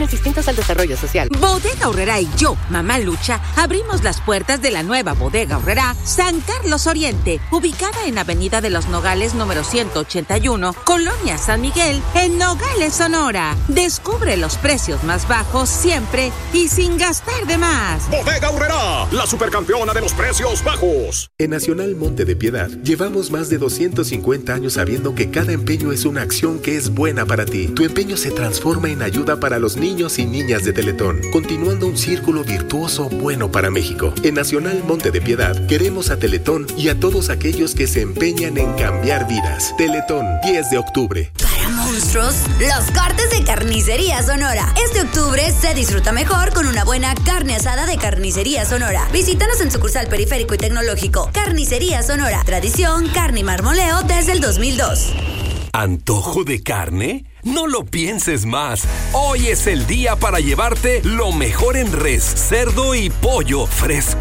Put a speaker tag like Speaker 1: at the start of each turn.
Speaker 1: distintos al desarrollo social.
Speaker 2: Bodega Aurrerá y yo, Mamá Lucha, abrimos las puertas de la nueva Bodega Aurrerá San Carlos Oriente, ubicada en Avenida de los Nogales número 181, Colonia San Miguel, en Nogales, Sonora. Descubre los precios más bajos siempre y sin gastar de más.
Speaker 3: Bodega Aurrerá, la supercampeona de los precios bajos.
Speaker 4: En Nacional Monte de Piedad llevamos más de 250 años sabiendo que cada empeño es una acción que es buena para ti. Tu empeño se transforma en ayuda para los niños y niñas de Teletón, continuando un círculo virtuoso bueno para México. En Nacional Monte de Piedad queremos a Teletón y a todos aquellos que se empeñan en cambiar vidas. Teletón, 10 de octubre.
Speaker 5: Para monstruos, los cortes de Carnicería Sonora. Este octubre se disfruta mejor con una buena carne asada de Carnicería Sonora. Visítanos en sucursal Periférico y Tecnológico. Carnicería Sonora. Tradición, carne y marmoleo desde el 2002.
Speaker 6: ¿Antojo de carne? No lo pienses más. Hoy es el día para llevarte lo mejor en res, cerdo y pollo fresco.